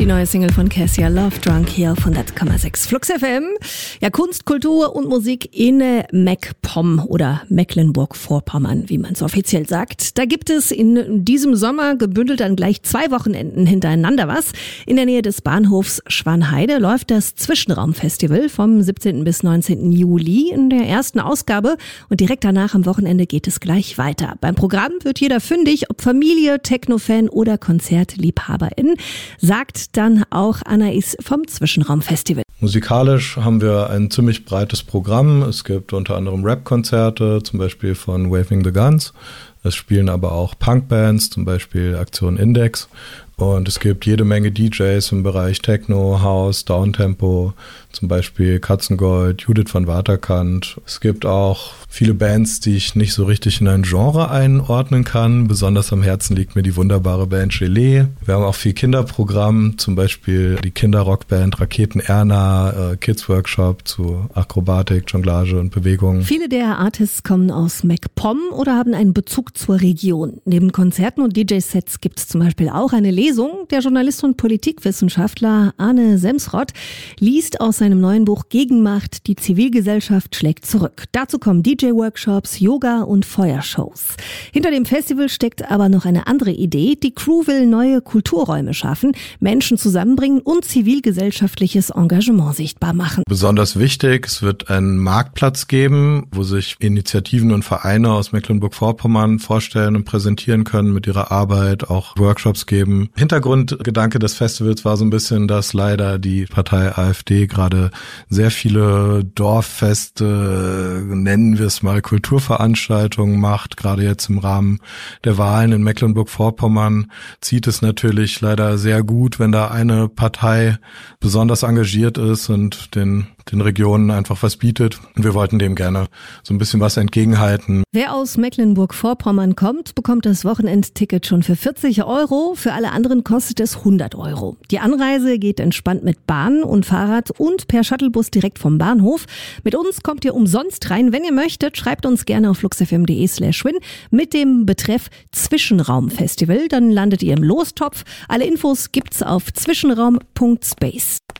neue Single von Cassia, Love Drunk, hier auf 100,6 Flux FM. Ja, Kunst, Kultur und Musik in MacPom oder Mecklenburg-Vorpommern, wie man es offiziell sagt. Da gibt es in diesem Sommer gebündelt an gleich 2 Wochenenden hintereinander was. In der Nähe des Bahnhofs Schwanheide läuft das Zwischenraum-Festival vom 17. bis 19. Juli in der ersten Ausgabe und direkt danach am Wochenende geht es gleich weiter. Beim Programm wird jeder fündig, ob Familie, Techno-Fan oder Konzertliebhaberin, sagt dann auch Anais vom Zwischenraum-Festival. Musikalisch haben wir ein ziemlich breites Programm. Es gibt unter anderem Rap-Konzerte, zum Beispiel von Waving the Guns. Es spielen aber auch Punkbands, zum Beispiel Aktion Index. Und es gibt jede Menge DJs im Bereich Techno, House, Downtempo, zum Beispiel Katzengold, Judith van Waterkant. Es gibt auch viele Bands, die ich nicht so richtig in ein Genre einordnen kann. Besonders am Herzen liegt mir die wunderbare Band Gelee. Wir haben auch viel Kinderprogramm, zum Beispiel die Kinderrockband Raketen Erna, Kids Workshop zu Akrobatik, Jonglage und Bewegung. Viele der Artists kommen aus MacPom oder haben einen Bezug zur Region. Neben Konzerten und DJ-Sets gibt es zum Beispiel auch eine Lesung. Der Journalist und Politikwissenschaftler Arne Semsrott liest aus seinem neuen Buch Gegenmacht, die Zivilgesellschaft schlägt zurück. Dazu kommen DJ-Workshops, Yoga und Feuershows. Hinter dem Festival steckt aber noch eine andere Idee. Die Crew will neue Kulturräume schaffen, Menschen zusammenbringen und zivilgesellschaftliches Engagement sichtbar machen. Besonders wichtig, es wird einen Marktplatz geben, wo sich Initiativen und Vereine aus Mecklenburg-Vorpommern vorstellen und präsentieren können mit ihrer Arbeit, auch Workshops geben. Hintergrundgedanke des Festivals war so ein bisschen, dass leider die Partei AfD gerade sehr viele Dorffeste, nennen wir es mal Kulturveranstaltungen macht. Gerade jetzt im Rahmen der Wahlen in Mecklenburg-Vorpommern zieht es natürlich leider sehr gut, wenn da eine Partei besonders engagiert ist und den Regionen einfach was bietet. Und wir wollten dem gerne so ein bisschen was entgegenhalten. Wer aus Mecklenburg-Vorpommern kommt, bekommt das Wochenendticket schon für 40 €. Für alle anderen kostet es 100 €. Die Anreise geht entspannt mit Bahn und Fahrrad und per Shuttlebus direkt vom Bahnhof. Mit uns kommt ihr umsonst rein. Wenn ihr möchtet, schreibt uns gerne auf fluxfm.de/win mit dem Betreff Zwischenraum-Festival. Dann landet ihr im Lostopf. Alle Infos gibt's auf zwischenraum.space.